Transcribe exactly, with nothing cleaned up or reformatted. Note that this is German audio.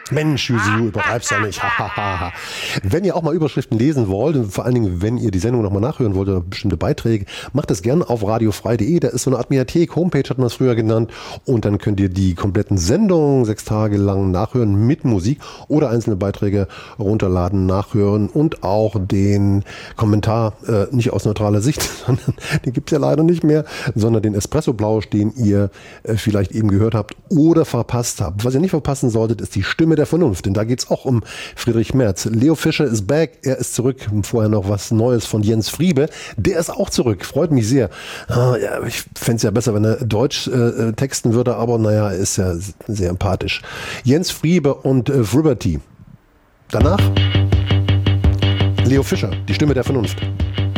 Mensch, du übertreibst ja nicht. Wenn ihr auch mal Überschriften lesen wollt, und vor allen Dingen, wenn ihr die Sendung nochmal nachhören wollt oder bestimmte Beiträge, macht das gerne auf radiofrei punkt de. Da ist so eine Art Mediathek, Homepage hat man es früher genannt. Und dann könnt ihr die kompletten Sendungen sechs Tage lang nachhören mit Musik oder einzelne Beiträge runterladen, nachhören und auch den Kommentar, äh, nicht aus neutraler Sicht, sondern den gibt's ja leider nicht mehr, sondern den Espresso-Plausch, den ihr äh, vielleicht eben gehört habt oder verpasst habt. Was ihr nicht verpassen solltet, ist die Stimme der Vernunft, denn da geht's auch um Friedrich Merz. Leo Fischer ist back, er ist zurück. Vorher noch was Neues von Jens Friebe, der ist auch zurück, freut mich sehr. Ah, ja, ich fände es ja besser, wenn er Deutsch äh, texten würde, aber naja, er ist ja sehr empathisch. Jens Friebe und äh, Friberty. Danach Leo Fischer, die Stimme der Vernunft.